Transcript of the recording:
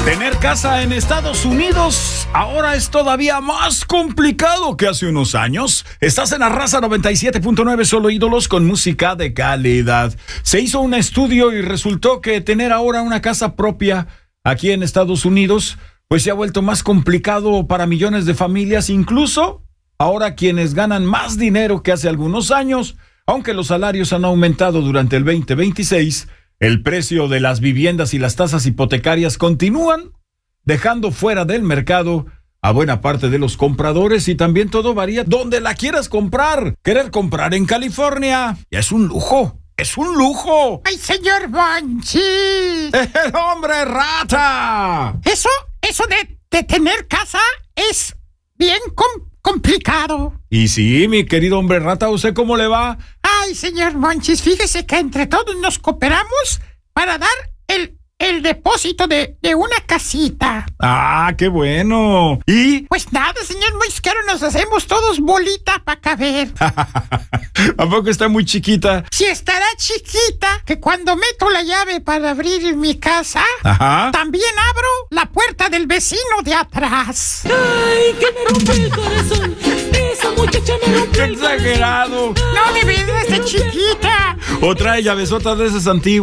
Tener casa en Estados Unidos ahora es todavía más complicado que hace unos años. Estás en la Raza 97.9, solo ídolos con música de calidad. Se hizo un estudio y resultó que tener ahora una casa propia aquí en Estados Unidos pues se ha vuelto más complicado para millones de familias, incluso ahora quienes ganan más dinero que hace algunos años. Aunque los salarios han aumentado durante el 2026, el precio de las viviendas y las tasas hipotecarias continúan dejando fuera del mercado a buena parte de los compradores, y también todo varía donde la quieras comprar. Querer comprar en California ya es un lujo. ¡Es un lujo! ¡Ay, señor Monchis! ¡El hombre rata! Eso de tener casa es bien complicado. Y sí, mi querido hombre rata, ¿usted cómo le va? Ay, señor Monchis, fíjese que entre todos nos cooperamos para dar el depósito de una casita. ¡Ah, qué bueno! ¿Y? Pues nada, señor Monchis, que ahora nos hacemos todos bolita para caber. ¿A poco está muy chiquita? Si estará chiquita, que cuando meto la llave para abrir mi casa, Ajá, también abro la puerta del vecino de atrás. ¡Ay, que me rompe el corazón! ¡Esa muchacha me rompe ¡Qué el corazón! exagerado! No, de verdad, está chiquita. O trae llavesotas de esas antiguas.